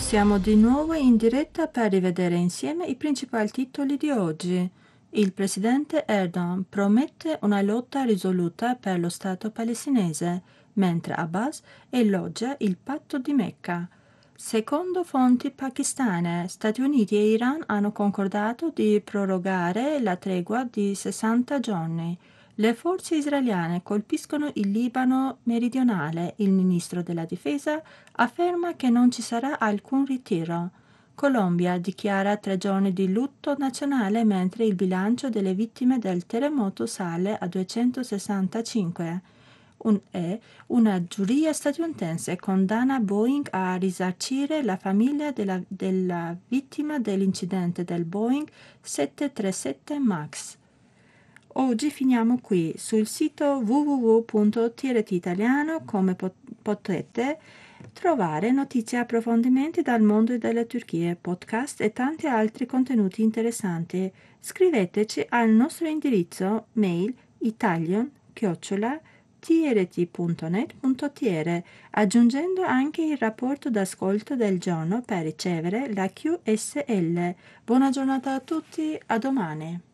Siamo di nuovo in diretta per rivedere insieme i principali titoli di oggi. Il presidente Erdogan promette una lotta risoluta per lo Stato palestinese, mentre Abbas elogia il patto di Mecca. Secondo fonti pakistane, Stati Uniti e Iran hanno concordato di prorogare la tregua di 60 giorni. Le forze israeliane colpiscono il Libano meridionale. Il ministro della difesa afferma che non ci sarà alcun ritiro. Colombia dichiara 3 giorni di lutto nazionale mentre il bilancio delle vittime del terremoto sale a 265. Una giuria statunitense condanna Boeing a risarcire la famiglia della vittima dell'incidente del Boeing 737 MAX. Oggi finiamo qui. Sul sito www.trt-italiano come potete trovare notizie e approfondimenti dal mondo della Turchia, podcast e tanti altri contenuti interessanti. Scriveteci al nostro indirizzo mail italian@trt.net.tr aggiungendo anche il rapporto d'ascolto del giorno per ricevere la QSL. Buona giornata a tutti, a domani.